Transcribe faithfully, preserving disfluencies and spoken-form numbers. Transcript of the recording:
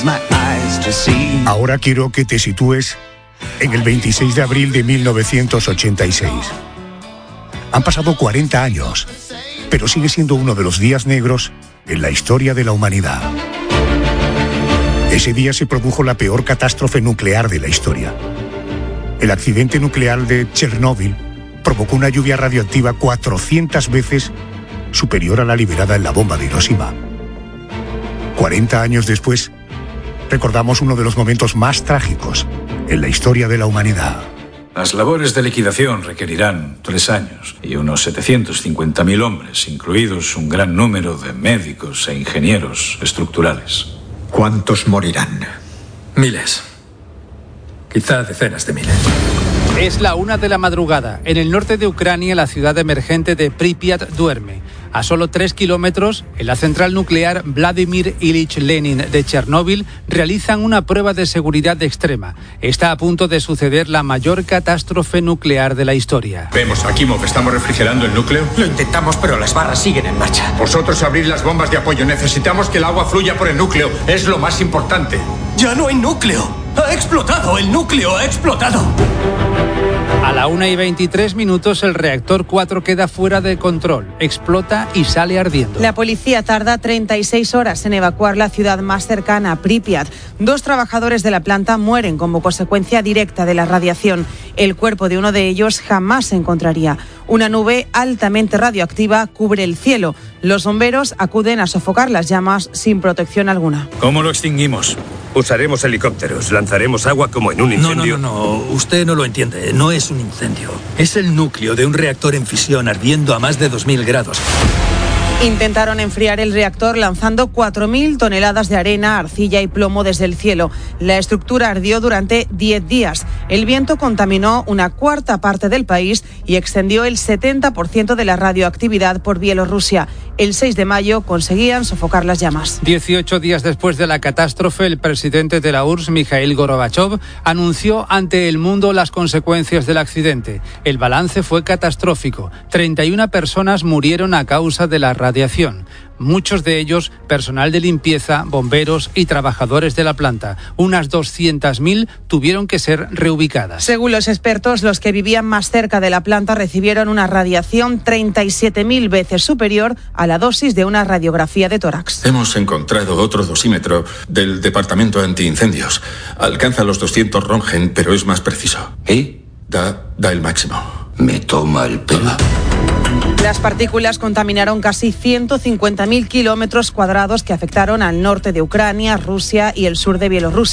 Ahora quiero que te sitúes en el veintiséis de abril de mil novecientos ochenta y seis. Han pasado cuarenta años, pero sigue siendo uno de los días negros en la historia de la humanidad. Ese día se produjo la peor catástrofe nuclear de la historia. El accidente nuclear de Chernóbil provocó una lluvia radioactiva cuatrocientas veces superior a la liberada en la bomba de Hiroshima. cuarenta años después, recordamos uno de los momentos más trágicos en la historia de la humanidad. Las labores de liquidación requerirán tres años y unos setecientos cincuenta mil hombres, incluidos un gran número de médicos e ingenieros estructurales. ¿Cuántos morirán? Miles. Quizá decenas de miles. Es la una de la madrugada. En el norte de Ucrania, la ciudad emergente de Pripyat duerme. A solo tres kilómetros, en la central nuclear Vladimir Ilich Lenin de Chernóbil, realizan una prueba de seguridad extrema. Está a punto de suceder la mayor catástrofe nuclear de la historia. Vemos, Akimov, ¿estamos refrigerando el núcleo? Lo intentamos, pero las barras siguen en marcha. Vosotros abrid las bombas de apoyo. Necesitamos que el agua fluya por el núcleo. Es lo más importante. ¡Ya no hay núcleo! ¡Ha explotado! ¡El núcleo ha explotado! A la una y veintitrés minutos el reactor cuatro queda fuera de control, explota y sale ardiendo. La policía tarda treinta y seis horas en evacuar la ciudad más cercana, Pripyat. Dos trabajadores de la planta mueren como consecuencia directa de la radiación. El cuerpo de uno de ellos jamás se encontraría. Una nube altamente radioactiva cubre el cielo. Los bomberos acuden a sofocar las llamas sin protección alguna. ¿Cómo lo extinguimos? Usaremos helicópteros, lanzaremos agua como en un incendio. No, no, no, no, usted no lo entiende. No es un incendio. Es el núcleo de un reactor en fisión ardiendo a más de dos mil grados. Intentaron enfriar el reactor lanzando cuatro mil toneladas de arena, arcilla y plomo desde el cielo. La estructura ardió durante diez días. El viento contaminó una cuarta parte del país y extendió el setenta por ciento de la radioactividad por Bielorrusia. El seis de mayo conseguían sofocar las llamas. dieciocho días después de la catástrofe, el presidente de la U R S S, Mikhail Gorbachev, anunció ante el mundo las consecuencias del accidente. El balance fue catastrófico. treinta y una personas murieron a causa de la radiación. Radiación. Muchos de ellos personal de limpieza, bomberos y trabajadores de la planta. Unas doscientas mil tuvieron que ser reubicadas. Según los expertos, los que vivían más cerca de la planta recibieron una radiación treinta y siete mil veces superior a la dosis de una radiografía de tórax. Hemos encontrado otro dosímetro del Departamento Antiincendios. Alcanza los doscientos Röntgen, pero es más preciso. ¿Y? Da, da el máximo. Me toma el pelo. Las partículas contaminaron casi ciento cincuenta mil kilómetros cuadrados que afectaron al norte de Ucrania, Rusia y el sur de Bielorrusia.